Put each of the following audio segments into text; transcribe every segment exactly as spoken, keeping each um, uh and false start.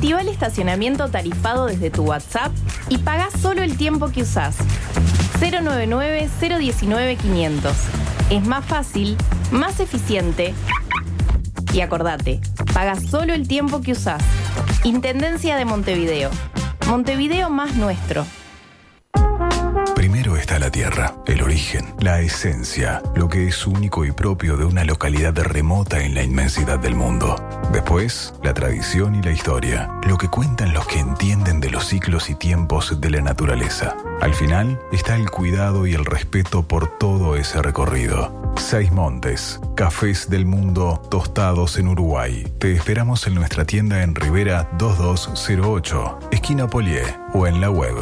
Activa el estacionamiento tarifado desde tu WhatsApp y paga solo el tiempo que usás. cero nueve nueve, cero uno nueve, quinientos. Es más fácil, más eficiente. Y acordate, paga solo el tiempo que usás. Intendencia de Montevideo. Montevideo más nuestro. Primero está la tierra, el origen, la esencia, lo que es único y propio de una localidad remota en la inmensidad del mundo. Después, la tradición y la historia, lo que cuentan los que entienden de los ciclos y tiempos de la naturaleza. Al final, está el cuidado y el respeto por todo ese recorrido. Seis Montes, cafés del mundo tostados en Uruguay. Te esperamos en nuestra tienda en Rivera dos dos cero ocho, esquina Polié, o en la web.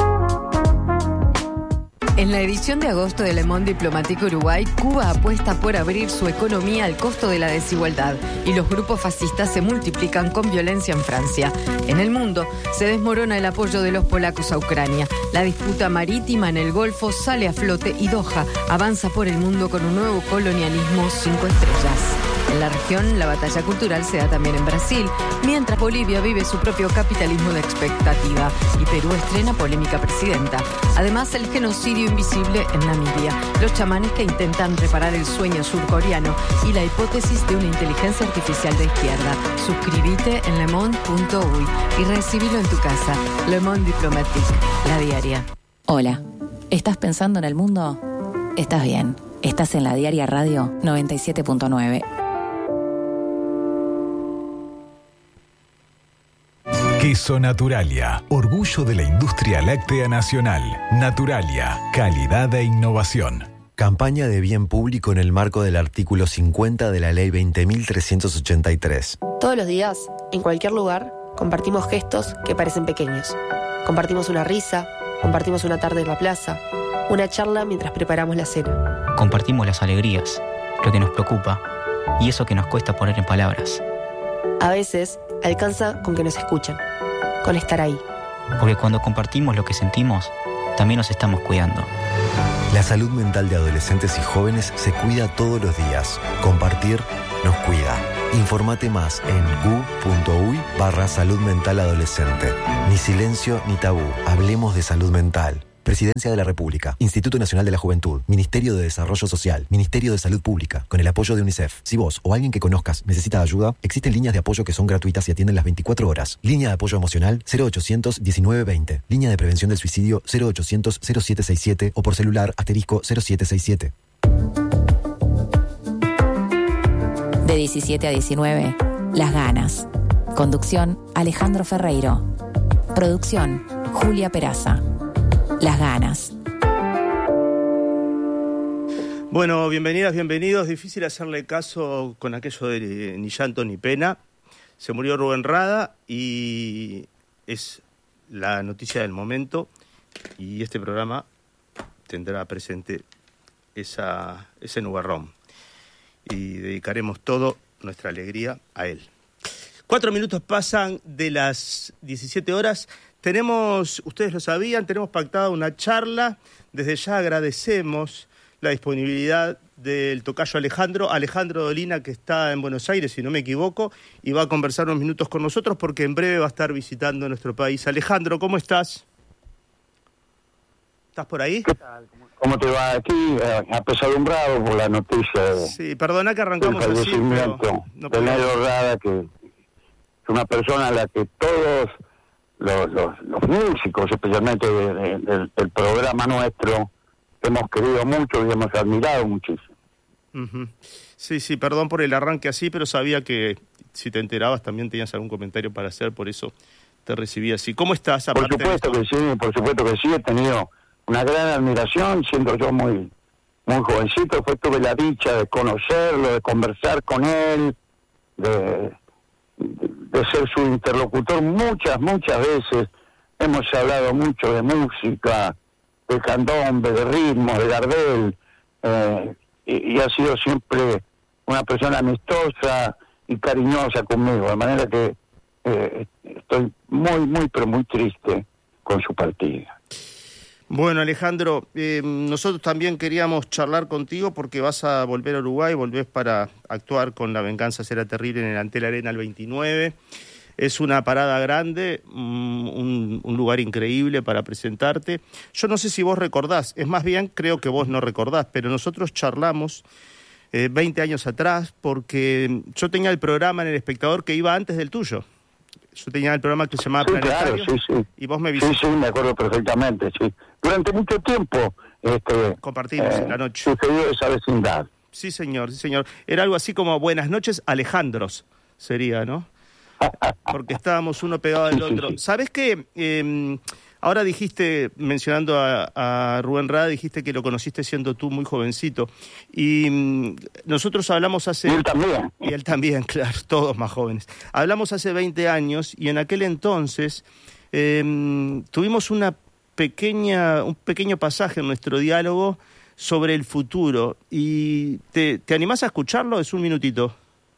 En la edición de agosto de Le Monde Diplomatique Uruguay, Cuba apuesta por abrir su economía al costo de la desigualdad y los grupos fascistas se multiplican con violencia en Francia. En el mundo se desmorona el apoyo de los polacos a Ucrania. La disputa marítima en el Golfo sale a flote y Doha avanza por el mundo con un nuevo colonialismo cinco estrellas. En la región, la batalla cultural se da también en Brasil, mientras Bolivia vive su propio capitalismo de expectativa y Perú estrena polémica presidenta. Además, el genocidio invisible en Namibia, los chamanes que intentan reparar el sueño surcoreano y la hipótesis de una inteligencia artificial de izquierda. Suscríbete en lemonde punto uy y recibilo en tu casa. Le Monde Diplomatique, la diaria. Hola, ¿estás pensando en el mundo? Estás bien, estás en la Diaria Radio noventa y siete punto nueve. Queso Naturalia, orgullo de la industria láctea nacional. Naturalia, calidad e innovación. Campaña de bien público en el marco del artículo cincuenta de la Ley veinte mil trescientos ochenta y tres. Todos los días, en cualquier lugar, compartimos gestos que parecen pequeños. Compartimos una risa, compartimos una tarde en la plaza, una charla mientras preparamos la cena. Compartimos las alegrías, lo que nos preocupa y eso que nos cuesta poner en palabras. A veces, alcanza con que nos escuchen, con estar ahí. Porque cuando compartimos lo que sentimos, también nos estamos cuidando. La salud mental de adolescentes y jóvenes se cuida todos los días. Compartir nos cuida. Infórmate más en gu.uy barra salud mental adolescente. Ni silencio ni tabú. Hablemos de salud mental. Presidencia de la República, Instituto Nacional de la Juventud, Ministerio de Desarrollo Social, Ministerio de Salud Pública, con el apoyo de UNICEF. Si vos o alguien que conozcas necesita ayuda, existen líneas de apoyo que son gratuitas y atienden las veinticuatro horas. Línea de apoyo emocional cero ochocientos diecinueve veinte. Línea de prevención del suicidio cero ochocientos cero siete sesenta y siete o por celular asterisco cero siete sesenta y siete. De diecisiete a diecinueve, Las Ganas. Conducción, Alejandro Ferreiro. Producción, Julia Peraza. Las Ganas. Bueno, bienvenidas, bienvenidos. Difícil hacerle caso con aquello de ni llanto ni pena. Se murió Rubén Rada y es la noticia del momento. Y este programa tendrá presente esa, ese nubarrón. Y dedicaremos toda nuestra alegría a él. Cuatro minutos pasan de las diecisiete horas. Tenemos, ustedes lo sabían, tenemos pactada una charla. Desde ya agradecemos la disponibilidad del tocayo Alejandro, Alejandro Dolina, que está en Buenos Aires, si no me equivoco, y va a conversar unos minutos con nosotros porque en breve va a estar visitando nuestro país. Alejandro, ¿cómo estás? ¿Estás por ahí? ¿Qué tal? ¿Cómo te va aquí? Eh, apesadumbrado por la noticia de, sí, perdona que arrancamos del así, pero no de Nero Rada, que es una persona a la que todos los, los, los músicos, especialmente de, de, de, del programa nuestro, hemos querido mucho y hemos admirado muchísimo. Uh-huh. Sí, sí, perdón por el arranque así, pero sabía que si te enterabas también tenías algún comentario para hacer, por eso te recibí así. ¿Cómo estás? Por supuesto que sí, por supuesto que sí, he tenido una gran admiración, siendo yo muy muy jovencito, pues tuve la dicha de conocerlo, de conversar con él, de, de ser su interlocutor muchas, muchas veces. Hemos hablado mucho de música, de candombe, de ritmo, de Gardel, eh, y, y ha sido siempre una persona amistosa y cariñosa conmigo, de manera que eh, estoy muy, muy, pero muy triste con su partida. Bueno, Alejandro, eh, nosotros también queríamos charlar contigo porque vas a volver a Uruguay, volvés para actuar con La Venganza Será Terrible en el Antel Arena el veintinueve. Es una parada grande, un, un lugar increíble para presentarte. Yo no sé si vos recordás, es más bien creo que vos no recordás, pero nosotros charlamos eh, veinte años atrás porque yo tenía el programa en El Espectador que iba antes del tuyo. Yo tenía el programa que se llamaba Sí, Planetario, claro, sí, sí. y vos me visitaste. Sí, sí, me acuerdo perfectamente, sí. Durante mucho tiempo este, Compartimos eh, en la noche. sucedió esa vecindad. Sí, señor, sí, señor. Era algo así como Buenas noches, Alejandros, sería, ¿no? Porque estábamos uno pegado al otro. ¿Sabés qué? Eh, ahora dijiste, mencionando a, a Rubén Rada, dijiste que lo conociste siendo tú muy jovencito. Y mm, nosotros hablamos hace... Y él también. Y él también, claro, todos más jóvenes. Hablamos hace veinte años y en aquel entonces eh, tuvimos una pequeña, un pequeño pasaje en nuestro diálogo sobre el futuro. ¿Y te, te animás a escucharlo? Es un minutito.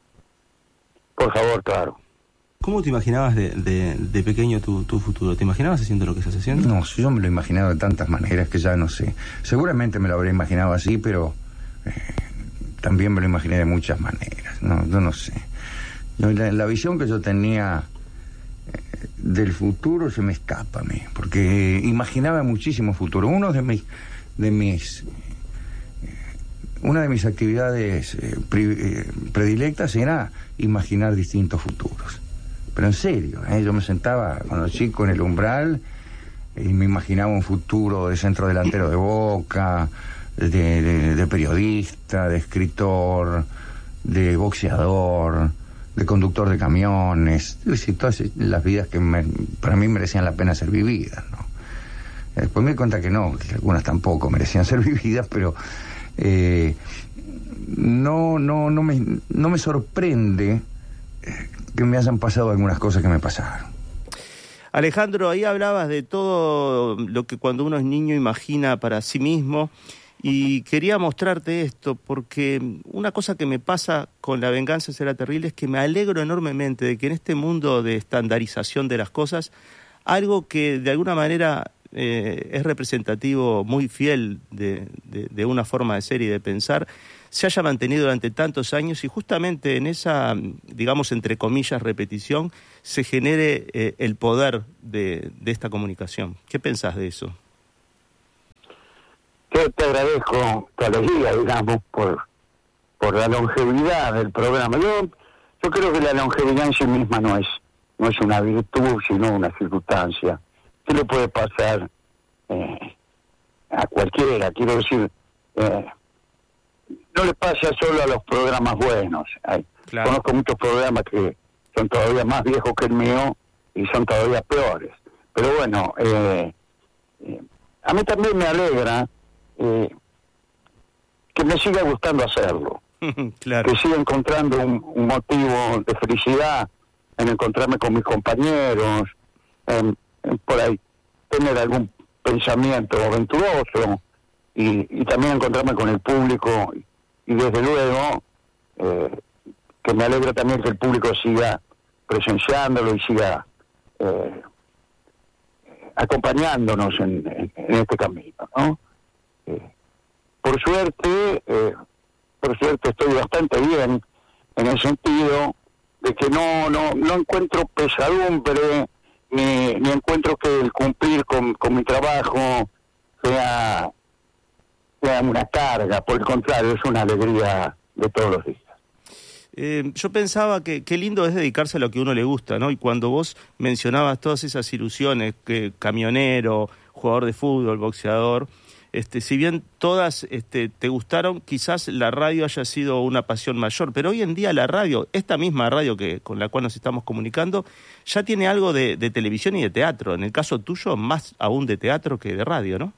Por favor, claro. ¿Cómo te imaginabas de, de, de pequeño tu, tu futuro? ¿Te imaginabas haciendo lo que estás haciendo? No, yo me lo he imaginado de tantas maneras que ya no sé. Seguramente me lo habré imaginado así, pero eh, también me lo imaginé de muchas maneras. No, yo no sé. Yo, la, la visión que yo tenía eh, del futuro se me escapa a mí, porque imaginaba muchísimo futuro. Uno de mis, de mis, eh, una de mis actividades eh, pre, eh, predilectas era imaginar distintos futuros. Pero en serio, ¿eh? Yo me sentaba cuando chico en el umbral y me imaginaba un futuro de centro delantero de Boca, de, de, de periodista, de escritor, de boxeador, de conductor de camiones, es decir, todas las vidas que me, para mí merecían la pena ser vividas, ¿no? Después me di cuenta que no, que algunas tampoco merecían ser vividas, pero eh, no, no, no me, no me sorprende que me hayan pasado algunas cosas que me pasaron. Alejandro, ahí hablabas de todo lo que cuando uno es niño imagina para sí mismo y quería mostrarte esto porque una cosa que me pasa con La venganza será terrible es que me alegro enormemente de que en este mundo de estandarización de las cosas, algo que de alguna manera eh, es representativo, muy fiel de, de, de una forma de ser y de pensar, se haya mantenido durante tantos años y justamente en esa, digamos, entre comillas, repetición, se genere eh, el poder de, de esta comunicación. ¿Qué pensás de eso? Yo te agradezco tu alegría, digamos, por, por la longevidad del programa. Yo, yo creo que la longevidad en sí misma no es, no es una virtud, sino una circunstancia. ¿Qué le puede pasar eh, a cualquiera? Quiero decir... Eh, no le pasa solo a los programas buenos. Hay, claro. Conozco muchos programas que son todavía más viejos que el mío y son todavía peores. Pero bueno, eh, eh, a mí también me alegra eh, que me siga gustando hacerlo. Claro. Que siga encontrando un, un motivo de felicidad en encontrarme con mis compañeros, en, en por ahí tener algún pensamiento aventuroso y, y también encontrarme con el público. Y desde luego, eh, que me alegra también que el público siga presenciándolo y siga eh, acompañándonos en, en, en este camino, ¿no? Eh, por suerte, eh, por suerte estoy bastante bien en el sentido de que no no no encuentro pesadumbre, ni, ni encuentro que el cumplir con, con mi trabajo sea... sea una carga, por el contrario, es una alegría de todos los días. Eh, yo pensaba que qué lindo es dedicarse a lo que uno le gusta, ¿no? Y cuando vos mencionabas todas esas ilusiones, que camionero, jugador de fútbol, boxeador, este, si bien todas este, te gustaron, quizás la radio haya sido una pasión mayor, pero hoy en día la radio, esta misma radio que con la cual nos estamos comunicando, ya tiene algo de, de televisión y de teatro. En el caso tuyo, más aún de teatro que de radio, ¿no?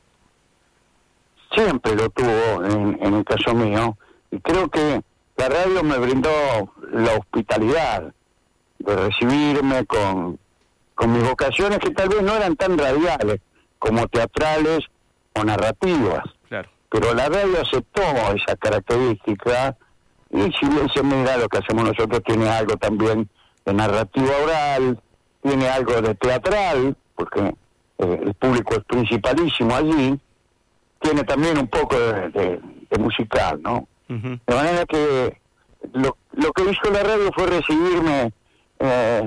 Siempre lo tuvo en, en el caso mío, y creo que la radio me brindó la hospitalidad de recibirme con, con mis vocaciones que tal vez no eran tan radiales como teatrales o narrativas. Claro. Pero la radio aceptó esa característica y si bien se mira lo que hacemos nosotros tiene algo también de narrativa oral, tiene algo de teatral, porque eh, el público es principalísimo allí, tiene también un poco de, de, de musical, ¿no? Uh-huh. De manera que lo, lo que hizo la radio fue recibirme eh,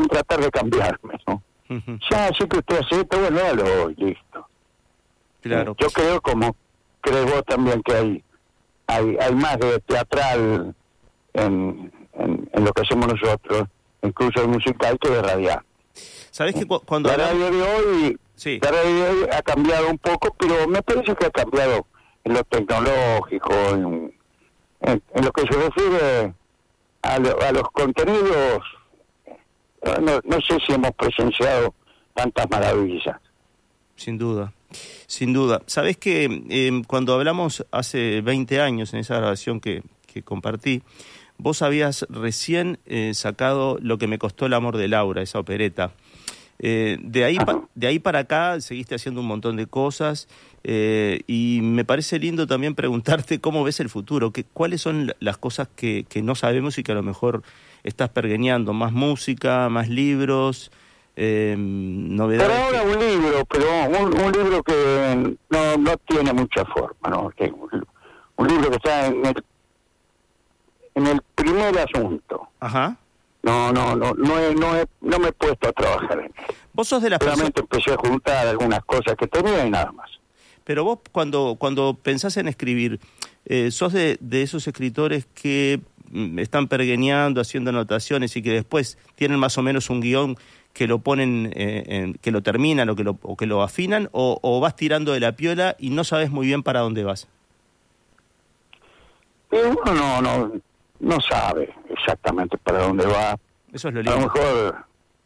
sin tratar de cambiarme, ¿no? Uh-huh. Ya sé que usted hace esto, bueno, hágalo, listo. Claro. Yo creo, como crees vos también, que hay hay, hay más de teatral en, en, en lo que hacemos nosotros, incluso de musical, que de radial. ¿Sabés que cu- cuando... La radio de hoy, sí. la radio de hoy ha cambiado un poco, pero me parece que ha cambiado en lo tecnológico, en, en, en lo que se refiere a, lo, a los contenidos. No, no sé si hemos presenciado tantas maravillas. Sin duda, sin duda. Sabés que eh, cuando hablamos hace veinte años en esa grabación que, que compartí, vos habías recién eh, sacado Lo que me costó el amor de Laura, esa opereta. Eh, de ahí pa- de ahí para acá seguiste haciendo un montón de cosas eh, y me parece lindo también preguntarte cómo ves el futuro, que, cuáles son las cosas que, que no sabemos y que a lo mejor estás pergeñando, más música, más libros, eh, novedades. Pero ahora un libro, pero un, un libro que no, no tiene mucha forma, ¿no? Que un, un libro que está en el, en el primer asunto. Ajá. No, no, no, no, he, no, he, no me he puesto a trabajar en él. Vos sos de las personas... Solamente empecé a juntar algunas cosas que tenía y nada más. Pero vos cuando cuando pensás en escribir, eh, sos de, de esos escritores que mm, están pergeñando, haciendo anotaciones y que después tienen más o menos un guión que lo ponen, eh, en, que lo terminan o que lo, o que lo afinan, o, o vas tirando de la piola y no sabes muy bien para dónde vas. Y uno no, no, no sabe exactamente para dónde va. Eso es lo A lindo. lo mejor,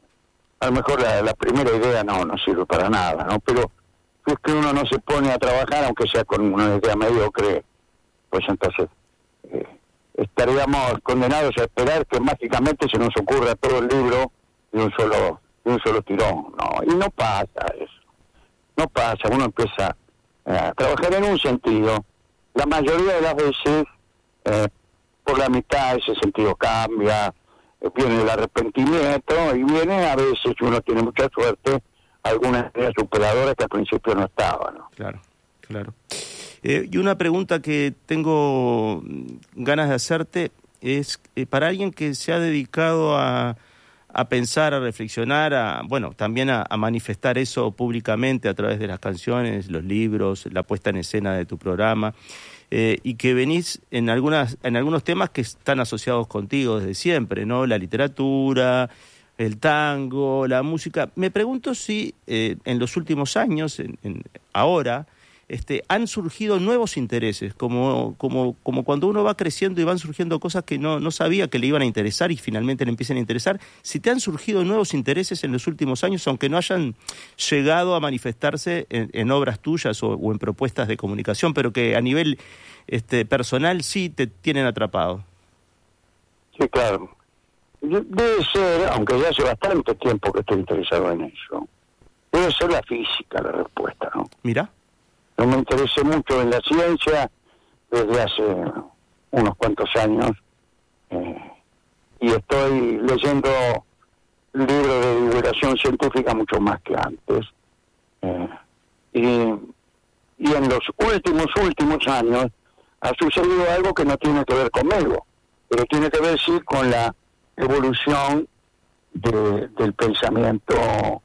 a lo mejor la, la primera idea no, no sirve para nada, ¿no? Pero si es que uno no se pone a trabajar, aunque sea con una idea mediocre, pues entonces eh, estaríamos condenados a esperar que mágicamente se nos ocurra todo el libro de un solo, de un solo tirón, ¿no? Y no pasa eso. No pasa, uno empieza eh, a trabajar en un sentido. La mayoría de las veces, eh, por la mitad ese sentido cambia, eh, viene el arrepentimiento y viene a veces, si uno tiene mucha suerte, algunas ideas superadoras que al principio no estaban, ¿no? Claro, claro. Eh, y una pregunta que tengo ganas de hacerte es, eh, para alguien que se ha dedicado a, a pensar, a reflexionar, a, bueno, también a, a manifestar eso públicamente a través de las canciones, los libros, la puesta en escena de tu programa, eh, y que venís en algunas en algunos temas que están asociados contigo desde siempre, ¿no? La literatura, el tango, la música. Me pregunto si eh, en los últimos años, en, en, ahora, este, han surgido nuevos intereses, como, como, como cuando uno va creciendo y van surgiendo cosas que no, no sabía que le iban a interesar y finalmente le empiezan a interesar. Si te han surgido nuevos intereses en los últimos años, aunque no hayan llegado a manifestarse en, en obras tuyas o, o en propuestas de comunicación, pero que a nivel este, personal sí te tienen atrapado. Sí, claro. Debe ser, aunque ya hace bastante tiempo que estoy interesado en eso, debe ser la física la respuesta, ¿no? Mira. Yo me interesé mucho en la ciencia desde hace unos cuantos años eh, y estoy leyendo libros de divulgación científica mucho más que antes. Eh, y, y en los últimos, últimos años ha sucedido algo que no tiene que ver conmigo, pero tiene que ver sí con la evolución de, del pensamiento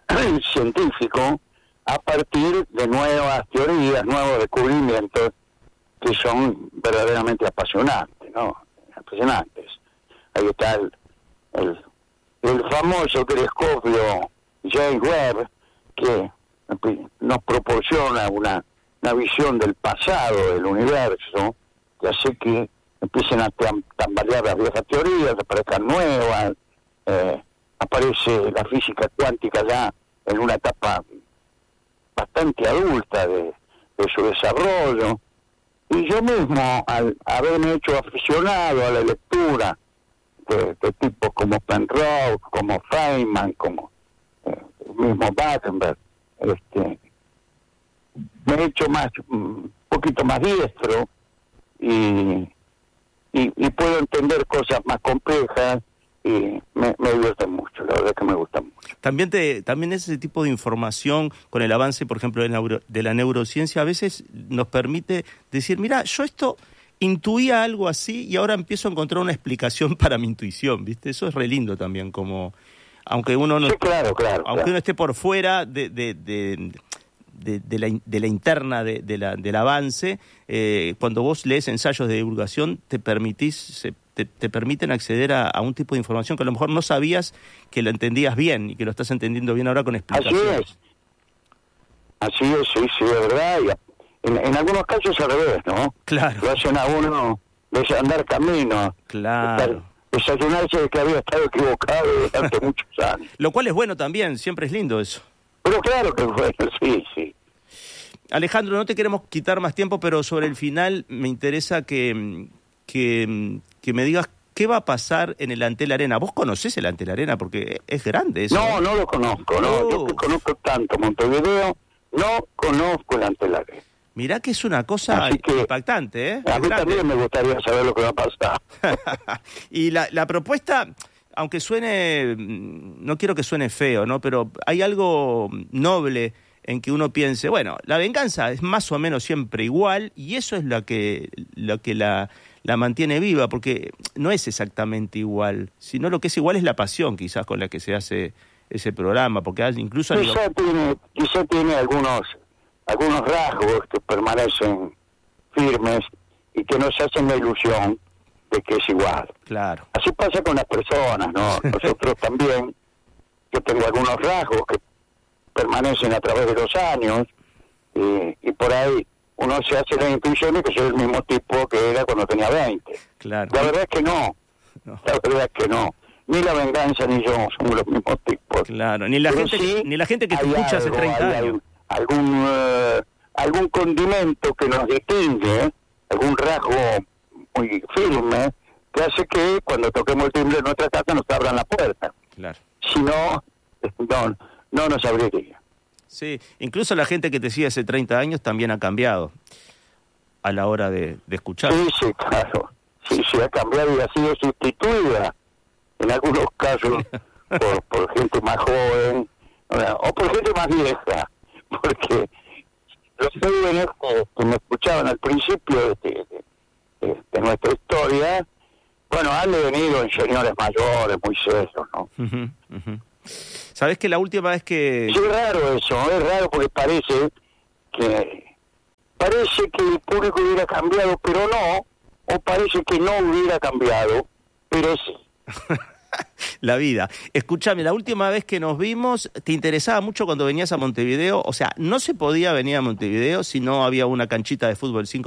científico a partir de nuevas teorías, nuevos descubrimientos que son verdaderamente apasionantes, ¿no? Apasionantes. Ahí está el, el, el famoso telescopio James Webb, que nos proporciona una, una visión del pasado del universo, que hace que empiecen a tambalear las viejas teorías, aparezcan nuevas, eh, aparece la física cuántica ya en una etapa bastante adulta de, de su desarrollo, y yo mismo, al haberme hecho aficionado a la lectura de, de tipos como Penrose, como Feynman, como eh, el mismo Battenberg, este, me he hecho más, un poquito más diestro y, y, y puedo entender cosas más complejas y me, me divierte mucho, la verdad es que me gusta mucho. También te, también ese tipo de información con el avance, por ejemplo, de, neuro, de la neurociencia, a veces nos permite decir, mira, yo esto intuía algo así y ahora empiezo a encontrar una explicación para mi intuición, ¿viste? Eso es re lindo también, como Aunque uno no, sí, claro, claro, aunque claro. uno esté por fuera de, de, de, de, de, la, de la interna de, de la, del avance, eh, cuando vos lees ensayos de divulgación, te permitís, se, te, te permiten acceder a, a un tipo de información que a lo mejor no sabías que lo entendías bien y que lo estás entendiendo bien ahora con explicaciones. Así es. Así es, sí, sí, de verdad. Y en, en algunos casos al revés, ¿no? Claro. Lo hacen a uno desandar camino. Claro. Desayunarse de que había estado equivocado durante muchos años. Lo cual es bueno también, siempre es lindo eso. Pero claro que bueno, sí, sí. Alejandro, no te queremos quitar más tiempo, pero sobre el final me interesa que, que, que me digas qué va a pasar en el Antel Arena. ¿Vos conocés el Antel Arena? Porque es grande eso. No, no lo conozco, no. Oh. Yo que conozco tanto Montevideo, no conozco el Antel Arena. Mirá que es una cosa que, impactante, ¿eh? A mí también me gustaría saber lo que va a pasar. Y la, la propuesta, aunque suene, no quiero que suene feo, ¿no? Pero hay algo noble en que uno piense, bueno, la venganza es más o menos siempre igual y eso es lo que, lo que la, la mantiene viva, porque no es exactamente igual, sino lo que es igual es la pasión quizás con la que se hace ese programa, porque incluso... Quizá tiene, quizá tiene algunos... algunos rasgos que permanecen firmes y que nos hacen la ilusión de que es igual. Claro. Así pasa con las personas, ¿no? Nosotros también, yo tengo algunos rasgos que permanecen a través de los años y, y por ahí uno se hace la intuición de que soy el mismo tipo que era cuando tenía veinte. Claro. La verdad es que no. no. La verdad es que no. Ni la venganza ni yo somos los mismos tipos. Claro, ni la Pero gente sí, ni la gente que te escucha hace treinta hay, años. algún uh, algún condimento que nos distingue, algún rasgo muy firme, que hace que cuando toquemos el timbre de nuestra casa nos abran la puerta. Claro. Si no, no, no nos abriría. Sí, incluso la gente que te sigue hace treinta años también ha cambiado a la hora de, de escuchar. Sí, sí, claro. Sí, sí, ha cambiado y ha sido sustituida en algunos casos por, por gente más joven o por gente más vieja. Porque los jóvenes que, que me escuchaban al principio de, de, de, de nuestra historia, bueno, han devenido en señores mayores, muy serios, ¿no? Uh-huh, uh-huh. ¿Sabés que la última vez que...? Sí, es raro eso, es raro porque parece que parece que el público hubiera cambiado, pero no, o parece que no hubiera cambiado, pero sí. La vida. Escúchame, la última vez que nos vimos, ¿te interesaba mucho cuando venías a Montevideo? O sea, no se podía venir a Montevideo si no había una canchita de fútbol cinco